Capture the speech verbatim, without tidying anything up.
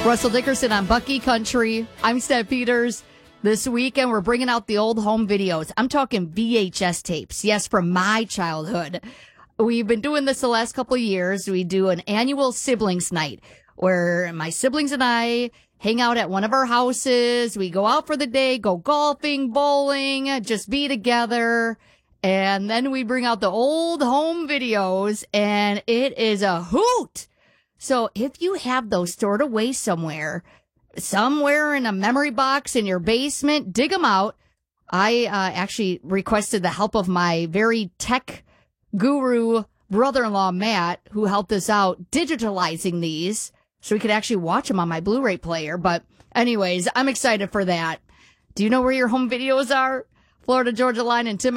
Russell Dickerson on Bucky Country. I'm Steph Peters. This weekend, we're bringing out the old home videos. I'm talking V H S tapes. Yes, from my childhood. We've been doing this the last couple of years. We do an annual siblings night where my siblings and I hang out at one of our houses. We go out for the day, go golfing, bowling, just be together. And then we bring out the old home videos, and it is a hoot. So if you have those stored away somewhere, somewhere in a memory box in your basement, dig them out. I uh, actually requested the help of my very tech guru brother-in-law, Matt, who helped us out digitalizing these so we could actually watch them on my Blu-ray player. But anyways, I'm excited for that. Do you know where your home videos are? Florida Georgia Line and Tim